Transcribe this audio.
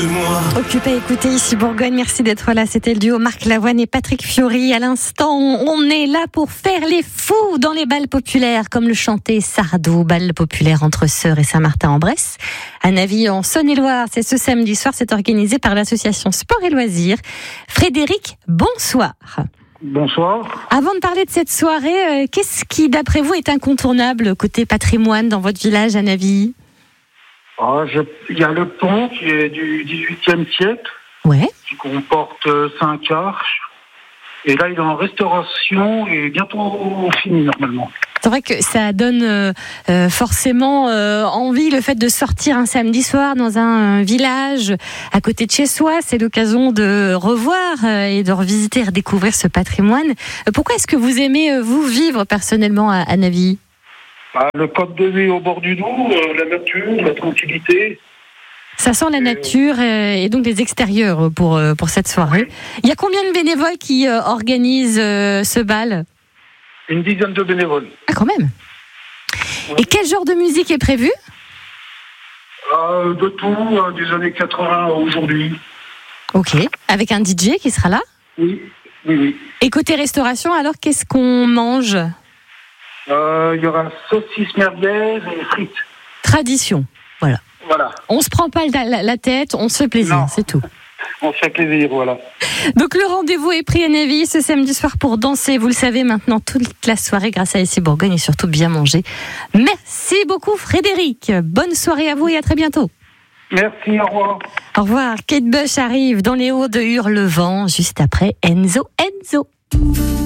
Occupé à écouter ici Bourgogne, merci d'être là. C'était le duo Marc Lavoine et Patrick Fiori. À l'instant, on est là pour faire les fous dans les bals populaires, comme le chantait Sardou, bal populaire entre Sœurs et Saint-Martin-en-Bresse. À Navy, en Saône-et-Loire, c'est ce samedi soir, c'est organisé par l'association Sport et Loisirs. Frédéric, bonsoir. Bonsoir. Avant de parler de cette soirée, qu'est-ce qui, d'après vous, est incontournable côté patrimoine dans votre village à Navy ? Il y a le pont qui est du XVIIIe siècle, qui comporte 5 arches. Et là, il est en restauration et bientôt fini normalement. C'est vrai que ça donne forcément envie, le fait de sortir un samedi soir dans un village à côté de chez soi. C'est l'occasion de revoir et de revisiter et redécouvrir ce patrimoine. Pourquoi est-ce que vous aimez, vous, vivre personnellement à Navy ? Le code de vie au bord du Doubs, la nature, la tranquillité. Ça sent la nature et donc des extérieurs pour cette soirée. Il y a combien de bénévoles qui organisent ce bal ? Une dizaine de bénévoles. Ah, quand même. Et quel genre de musique est prévu ? De tout, des années 80 à aujourd'hui. Ok. Avec un DJ qui sera là ? Oui. Et côté restauration, alors, qu'est-ce qu'on mange ? Il y aura saucisses merguez et frites. Tradition, voilà. On se prend pas la tête, on se fait plaisir, non. C'est tout. On se fait plaisir, voilà. Donc le rendez-vous est pris à Navy ce samedi soir pour danser, vous le savez maintenant, toute la soirée grâce à SC Bourgogne et surtout bien manger. Merci beaucoup Frédéric, bonne soirée à vous et à très bientôt. Merci, au revoir. Au revoir, Kate Bush arrive dans les hauts de Hurlevent juste après Enzo.